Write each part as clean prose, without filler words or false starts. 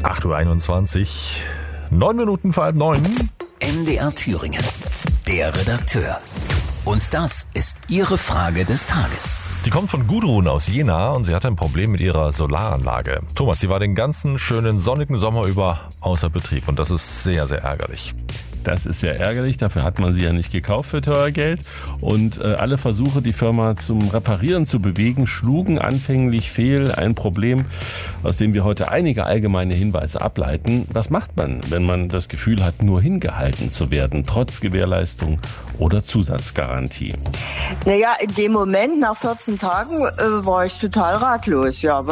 8:21 Uhr, 9 Minuten vor halb 9. MDR Thüringen, der Redakteur. Und das ist Ihre Frage des Tages. Die kommt von Gudrun aus Jena und sie hat ein Problem mit ihrer Solaranlage. Thomas, die war den ganzen schönen sonnigen Sommer über außer Betrieb und das ist sehr, sehr ärgerlich. Das ist sehr ärgerlich, dafür hat man sie ja nicht gekauft für teuer Geld. Und alle Versuche, die Firma zum Reparieren zu bewegen, schlugen anfänglich fehl. Ein Problem, aus dem wir heute einige allgemeine Hinweise ableiten. Was macht man, wenn man das Gefühl hat, nur hingehalten zu werden, trotz Gewährleistung oder Zusatzgarantie? Naja, in dem Moment, nach 14 Tagen, war ich total ratlos. Ja,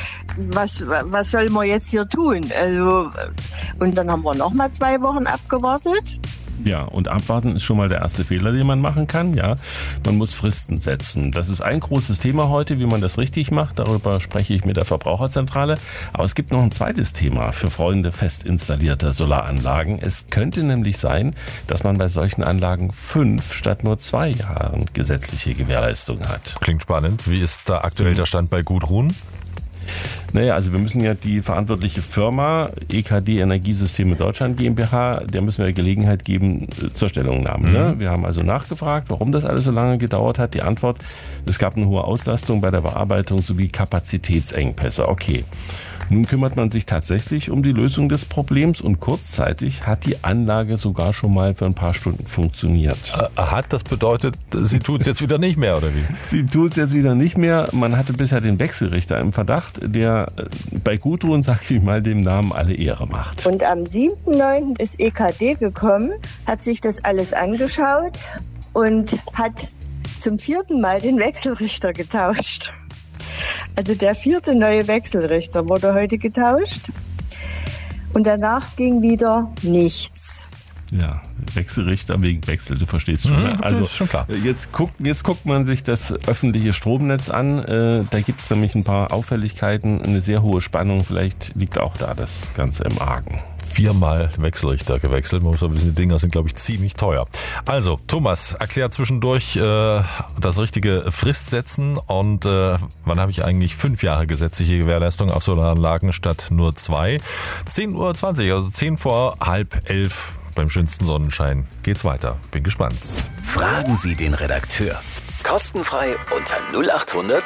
was soll man jetzt hier tun? Also, und dann haben wir noch mal 2 Wochen abgewartet. Ja, und abwarten ist schon mal der erste Fehler, den man machen kann. Ja, man muss Fristen setzen. Das ist ein großes Thema heute, wie man das richtig macht. Darüber spreche ich mit der Verbraucherzentrale. Aber es gibt noch ein zweites Thema für Freunde fest installierter Solaranlagen. Es könnte nämlich sein, dass man bei solchen Anlagen 5 statt nur 2 Jahren gesetzliche Gewährleistung hat. Klingt spannend. Wie ist da aktuell der Stand bei Gudrun? Naja, also wir müssen ja die verantwortliche Firma EKD Energiesysteme Deutschland GmbH, der müssen wir Gelegenheit geben zur Stellungnahme. Ne? Wir haben also nachgefragt, warum das alles so lange gedauert hat. Die Antwort, es gab eine hohe Auslastung bei der Bearbeitung sowie Kapazitätsengpässe. Okay. Nun kümmert man sich tatsächlich um die Lösung des Problems und kurzzeitig hat die Anlage sogar schon mal für ein paar Stunden funktioniert. Das bedeutet, sie tut es jetzt wieder nicht mehr, oder wie? Sie tut es jetzt wieder nicht mehr. Man hatte bisher den Wechselrichter im Verdacht, der bei Gudrun, sag ich mal, dem Namen alle Ehre macht. Und am 7.9. ist EKD gekommen, hat sich das alles angeschaut und hat zum 4. Mal den Wechselrichter getauscht. Also der 4. neue Wechselrichter wurde heute getauscht und danach ging wieder nichts. Ja, Wechselrichter wegen Wechsel, du verstehst schon. Ne? Also ist schon klar. Jetzt guckt man sich das öffentliche Stromnetz an. Da gibt es nämlich ein paar Auffälligkeiten, eine sehr hohe Spannung. Vielleicht liegt auch da das Ganze im Argen. 4-mal Wechselrichter gewechselt. Man muss aber wissen, die Dinger sind, glaube ich, ziemlich teuer. Also, Thomas, erklär zwischendurch das richtige Frist setzen und wann habe ich eigentlich 5 Jahre gesetzliche Gewährleistung auf Solaranlagen statt nur 2? 10:20 Uhr, also 10 vor halb 11 beim schönsten Sonnenschein geht's weiter. Bin gespannt. Fragen Sie den Redakteur. Kostenfrei unter 0800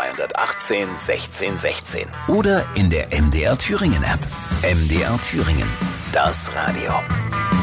218 16 16 oder in der MDR Thüringen App. MDR Thüringen, das Radio.